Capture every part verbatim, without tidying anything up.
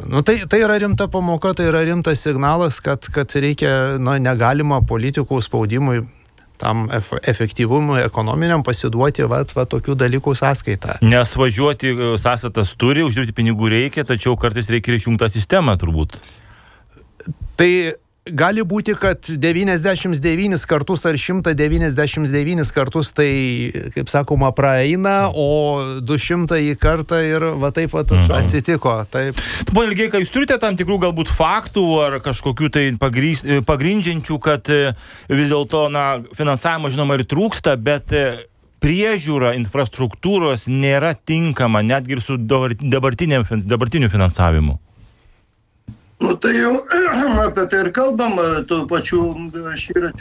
Nu, tai, tai yra rimta pamoka, tai yra rimtas signalas, kad, kad reikia, na, negalima politikų spaudimui, tam efektyvumui ekonominiam pasiduoti va, va tokių dalykų sąskaitą. Nes važiuoti sąstatas turi, uždirbti pinigų reikia, tačiau kartais reikia ir išjungtą sistemą turbūt. Tai gali būti, kad devyniasdešimt devynis kartus ar šimtas devyniasdešimt devynis kartus tai, kaip sakoma, praeina, o du šimtąjį kartą ir va taip va atsitiko. Taip. Pone Ilgeika, jūs turite tam tikrų galbūt faktų ar kažkokių tai pagrys, pagrindžiančių, kad vis dėlto, na, finansavimo žinoma ir trūksta, bet priežiūra infrastruktūros nėra tinkama, netgi ir su dabartiniu finansavimu. Nu, tai jau apie tai ir kalbam, tų pačių šįračių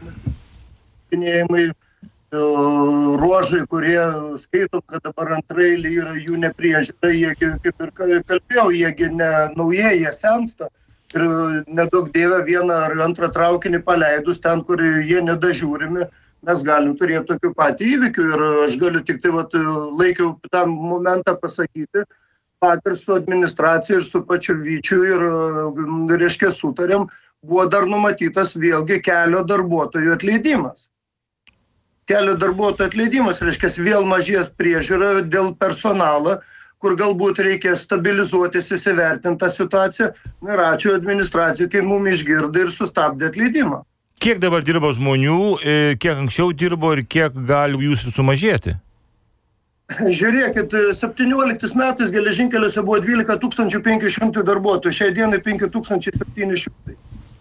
kvietimai, ruožai, kurie skaitom, kad dabar antraeilį yra jų nepriežiūra, jie, kaip ir kalbėjau, jiegi ne naujai, jie sensta ir nedaug dievę vieną ar antrą traukinį paleidus ten, kur jie nedažiūrimi, mes galim turėti tokių patį įvykių ir aš galiu tik tai vat, laikiau tą momentą pasakyti, pat ir su administracija ir su pačiu Vyčiu ir, reiškia, sutarėm, buvo dar numatytas vėlgi kelio darbuotojų atleidimas. Kelio darbuotojų atleidimas, reiškia, vėl mažės priežiūra dėl personalo, kur galbūt reikia stabilizuotis, įsivertinti tą situaciją. Ir ačiū administracijai, kai mums išgirdė ir sustabdė atleidimą. Kiek dabar dirba žmonių, kiek anksčiau dirbo ir kiek gali jūs ir sumažėti? Žiūrėkit, septynioliktais metais geležinkeliuose buvo dvylika tūkstančių penki šimtai darbuotojų, šiai dienai penki tūkstančiai septyni šimtai.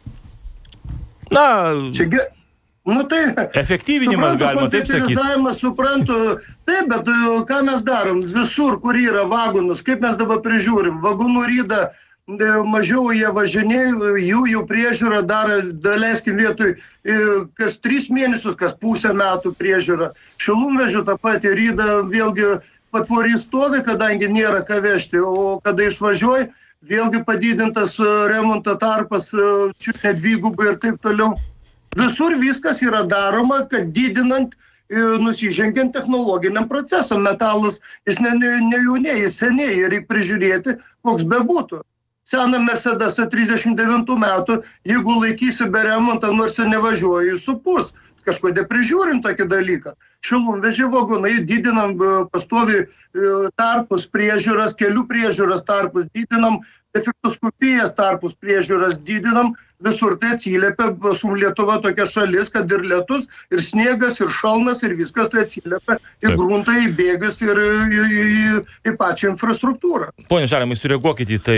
Na, čia, nu tai, efektyvinimas galima taip sakyti. Suprantu, taip, bet ką mes darom? Visur, kur yra vagonus, kaip mes dabar prižiūrim? Vagonų ryda, mažiau jie važinėja, jų, jų priežiūra daro, daleiskim vietoj, kas tris mėnesius, kas pusę metų priežiūra. Šilumvežių tą patį rydą vėlgi patvorį stovi, kadangi nėra ką vežti, o kada išvažiuoja, vėlgi padidintas remonto tarpas, čiut net dvigubai ir taip toliau. Visur viskas yra daroma, kad didinant, nusižengiant technologiniam procesam. Metalas, jis ne, ne, ne jaunėja, jis senėja ir reikia prižiūrėti, koks bebūtų. Seną Mercedesą trisdešimt devintų metų, jeigu laikysi be remontą, nors ir nevažiuoji, supus. Kažkodėl prižiūrim tokį dalyką. Šilumvežiai vagonai didinam pastovi tarpus priežiūras, kelių priežiūras tarpus didinam, efektoskopijas tarpus priežiūras didinam, visur tai atsiliepia, su Lietuva tokia šalis, kad ir lietus, ir sniegas, ir šalnas, ir viskas tai atsiliepia į gruntą, į bėgius ir į, į, į pačią infrastruktūrą. Pone Žalimai, sureaguokite į tai.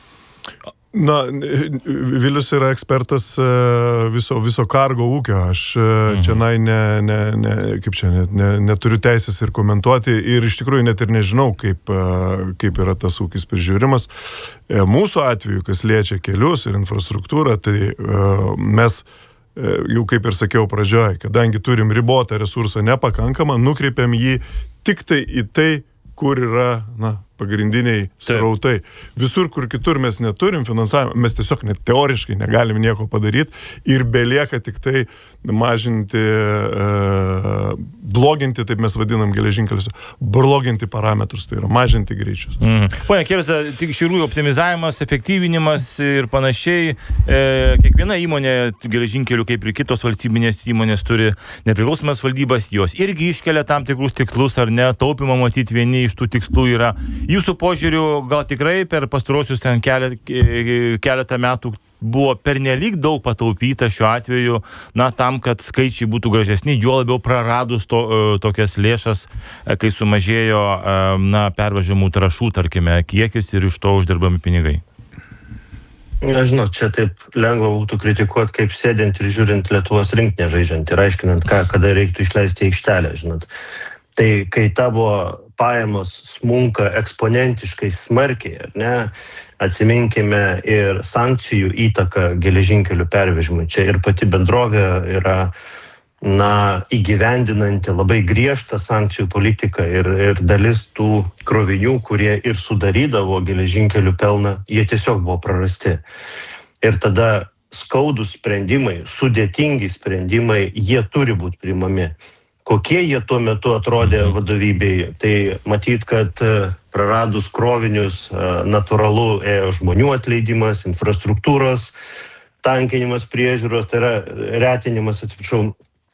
Na, Vilius yra ekspertas viso, viso kargo ūkio. Aš mhm. čia na, ne, ne, ne, kaip čia, ne, ne, neturiu teisės ir komentuoti ir iš tikrųjų net ir nežinau, kaip, kaip yra tas ūkis prižiūrimas. Mūsų atveju, kas liečia kelius ir infrastruktūrą, tai mes, jau kaip ir sakiau pradžioje, kadangi turim ribotą resursą nepakankamą, nukreipiam jį tik tai į tai, kur yra, na, pagrindiniai srautai. Visur, kur kitur mes neturim finansavimą, mes tiesiog net teoriškai negalim nieko padaryti ir belieka tik tai mažinti, e, bloginti, taip mes vadinam geležinkeliuose, bloginti parametrus, tai yra mažinti greičius. Mm. Pone Kerza, tik iš tikrųjų optimizavimas, efektyvinimas ir panašiai. E, kiekviena įmonė geležinkelių, kaip ir kitos valstybinės įmonės, turi nepriklausomas valdybas, jos irgi iškelia tam tikrus tikslus ar ne, taupimo matyti vieni iš tų tikslų yra. Jūsų požiūriu, gal tikrai per pastarosius ten keletą metų buvo pernelyg daug pataupyta šiuo atveju, na, tam, kad skaičiai būtų gražesni, juo labiau praradus to, tokias lėšas, kai sumažėjo, na, pervežimų trąšų, tarkime, kiekis ir iš to uždirbami pinigai. Nežinau, čia taip lengva būtų kritikuoti, kaip sėdint ir žiūrint Lietuvos rinktinę žaidžiant ir aiškinant, ką, kada reiktų išleisti aikštelę, žinot. Tai kai tavo pajamos smunka eksponentiškai smarkiai, ar ne, atsiminkime ir sankcijų įtaką geležinkelių pervežimui. Čia ir pati bendrovė yra, na, įgyvendinanti labai griežtą sankcijų politiką ir, ir dalis tų krovinių, kurie ir sudarydavo geležinkelių pelną, jie tiesiog buvo prarasti. Ir tada skaudūs sprendimai, sudėtingi sprendimai, jie turi būti priimami. kokie jie tuo metu atrodė vadovybei. Tai matyt, kad praradus krovinius natūralu ėjo žmonių atleidimas, infrastruktūros tankinimas, priežiūros, tai yra retinimas, atsiprašau.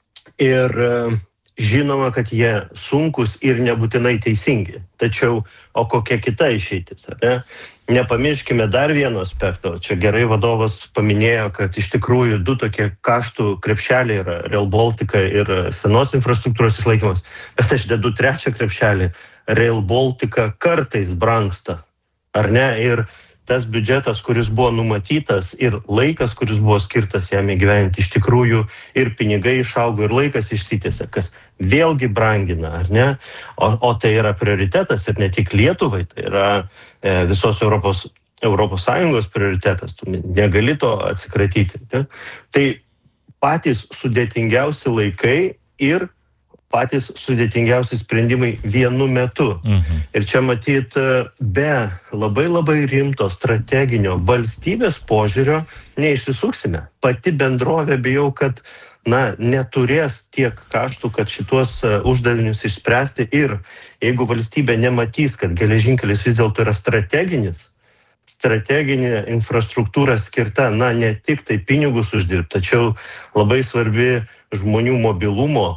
Ir žinoma, kad jie sunkus ir nebūtinai teisingi. Tačiau, o kokia kita išeitis, ne? Nepamirškime dar vieno aspekto. Čia gerai vadovas paminėjo, kad iš tikrųjų du tokie kaštų krepšeliai yra Rail Baltica ir senos infrastruktūros išlaikymas. Bet aš dedu trečią krepšelį. Rail Baltica kartais brangsta, ar ne? Ir tas biudžetas, kuris buvo numatytas ir laikas, kuris buvo skirtas jam įgyventi, iš tikrųjų ir pinigai išaugo, ir laikas išsitėsi, kas vėlgi brangina, ar ne? O, o tai yra prioritetas ir ne tik Lietuvai, tai yra e, visos Europos, Europos Sąjungos prioritetas, tu negali to atsikratyti. Ne? Tai patys sudėtingiausi laikai ir patys sudėtingiausi sprendimai vienu metu. Mhm. Ir čia matyt, be labai labai rimto strateginio valstybės požiūrio neišsisuksime. Pati bendrovė bijau, kad na, neturės tiek kaštų, kad šitos uždavinius išspręsti. Ir jeigu valstybė nematys, kad geležinkelis vis dėlto yra strateginis, strateginė infrastruktūra skirta, na, ne tik tai pinigus uždirbti, tačiau labai svarbi žmonių mobilumo,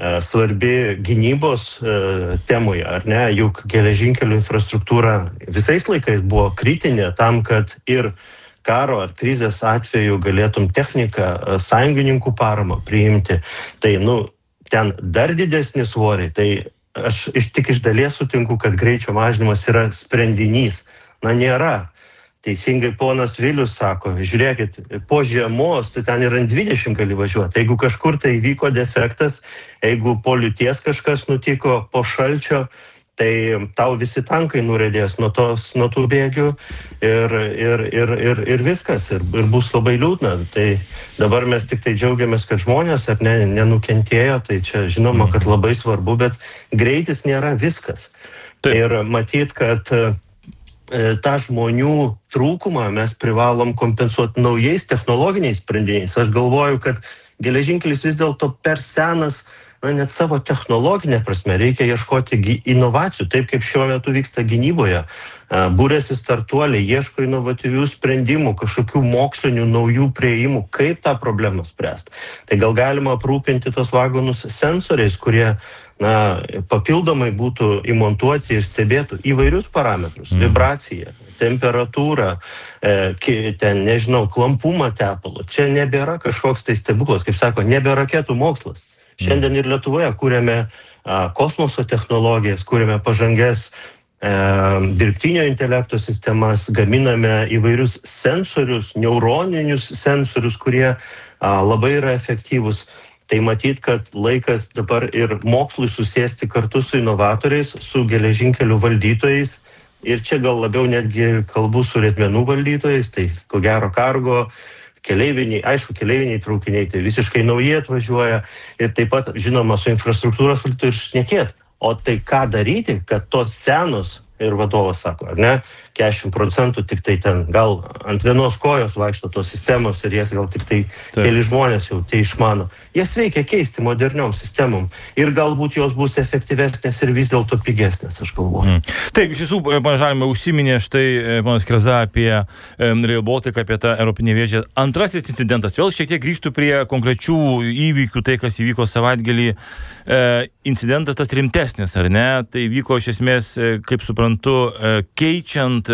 svarbi gynybos temoje, ar ne, juk geležinkelių infrastruktūra visais laikais buvo kritinė tam, kad ir karo ar krizės atveju galėtum techniką, sąjungininkų paramą priimti. Tai, nu, ten dar didesni svoriai. Tai aš iš tik iš dalies sutinku, kad greičio mažinimas yra sprendinys. Na, nėra. Teisingai ponas Vilius sako, žiūrėkit, po žiemos, tai ten ir ant dvidešimt gali važiuoti. Jeigu kažkur tai vyko defektas, jeigu po liūties kažkas nutiko, po šalčio, tai tau visi tankai nurėdės nuo, tos, nuo tų bėgių ir, ir, ir, ir, ir viskas, ir, ir bus labai liūdna. Tai dabar mes tik tai džiaugiamės, kad žmonės ar ne, nenukentėjo, tai čia žinoma, kad labai svarbu, bet greitis nėra viskas. Taip. Ir matyt, kad tą žmonių trūkumą mes privalom kompensuoti naujais technologiniais sprendiniais. Aš galvoju, kad geležinkelis vis dėlto per senas, na, net savo technologinę prasme, reikia ieškoti inovacijų, taip kaip šiuo metu vyksta gynyboje. Būrėsi startuoliai, ieško inovatyvių sprendimų, kažkokių mokslinių naujų prieimų, kaip tą problemą spręsti. Tai gal galima aprūpinti tos vagonus sensoriais, kurie na, papildomai būtų įmontuoti ir stebėtų įvairius parametrus, mm. vibraciją, temperatūrą, e, ten, nežinau, klampumą tepalo. Čia nebėra kažkoks tai stebuklas, kaip sako, nebėra raketų mokslas. Šiandien ir Lietuvoje kūrėme a, kosmoso technologijas, kūrėme pažangės e, dirbtinio intelekto sistemas, gaminame įvairius sensorius, neuroninius sensorius, kurie a, labai yra efektyvūs. Tai matyt, kad laikas dabar ir mokslui susėsti kartu su inovatoriais, su geležinkelių valdytojais. Ir čia gal labiau netgi kalbu su riedmenų valdytojais, tai ko gero kargo, keleiviniai, aišku, keleiviniai traukiniai, tai visiškai nauji atvažiuoja. Ir taip pat, žinoma, su infrastruktūros valdytojais šnekėt. O tai ką daryti, kad tos senos, ir vadovas sako, ar ne, keturiasdešimt procentų tik tai ten gal ant vienos kojos vaikšto tos sistemos ir jas gal tik tai Taip. Keli žmonės jau tai išmano. Jas reikia keisti moderniom sistemom ir galbūt jos bus efektyvesnės ir vis dėlto pigesnės, aš galvoju. Mm. Taip, iš tiesų, pana Žalime, užsiminė štai ponas Kreza apie Rail Baltica, apie tą Europinę vėžę. Antrasis incidentas, vėl šiek tiek grįžtų prie konkrečių įvykių, tai kas įvyko savaitgalį. E, incidentas tas rimtesnis, ar ne? Tai vyko iš esmės, kaip suprantu, keičiant,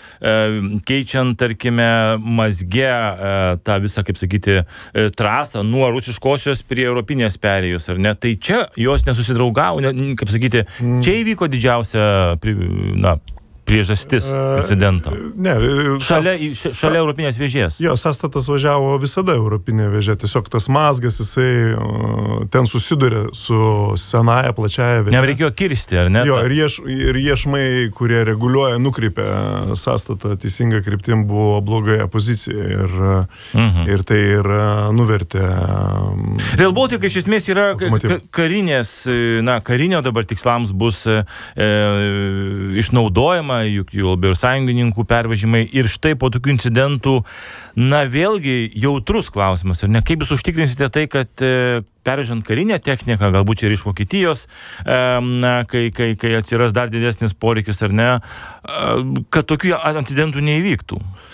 keičiant, tarkime, mazge tą visą, kaip sakyti, trasą nuo rusiškosios prie europinės perėjos, ar ne? Tai čia jos nesusidraugavo, ne, kaip sakyti, čia įvyko didžiausia, na, priežastis incidento. Ne, šalia, šalia europinės vėžės. Jo, sąstatas važiavo visada europinė vėžė, tiesiog tas mazgas, jisai ten susiduria su senaja, plačiaja vėžė. Jam reikėjo kirsti, ar ne? Jo, ir, ieš, ir iešmai, kurie reguliuoja, nukreipia sąstatą teisinga kryptim, buvo blogoje pozicijoje ir, mhm. ir tai ir nuvertė. Rail Baltica iš esmės yra ka- karinės, na, karinio dabar tikslams bus e, išnaudojama saugumą, juk jų labiau ir sąjungininkų pervežimai. Ir štai po tokių incidentų, na vėlgi jautrus klausimas. Ir ne kaip jūs užtikrinsite tai, kad e, pervežant karinę techniką, galbūt čia ir iš Vokietijos, e, na, kai, kai, kai atsiras dar didesnis poreikis ar ne, e, kad tokių incidentų neįvyktų.